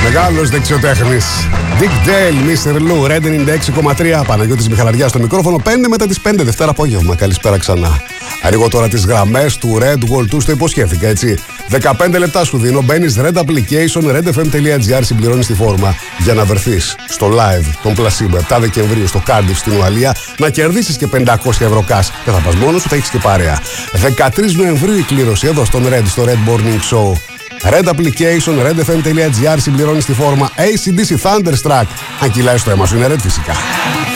Μεγάλος δεξιοτέχνης. Dick Dale, Mr. Lou, Red 96,3. Παναγιώτης Μιχαλαριάς στο μικρόφωνο. 5 μετά τις 5 Δευτέρα απόγευμα. Καλησπέρα ξανά. Ανοίγω τώρα τις γραμμές του Red Wall 2, το υποσχέθηκα έτσι. 15 λεπτά σου δίνω. Μπαίνεις Red Application, redfm.gr, συμπληρώνεις τη φόρμα για να βρεθείς στο live των Placebo 7 Δεκεμβρίου στο Cardiff στην Ουαλία, να κερδίσεις και 500 ευρώ cash. Δεν θα πας μόνος σου, θα έχεις και παρέα. 13 Νοεμβρίου η κλήρωση εδώ στον Red, στο Red Morning Show. Red Application, redfm.gr, συμπληρώνεις τη φόρμα. AC/DC Thunderstruck. Αν κυλάει στο αίμα σου, είναι Red φυσικά.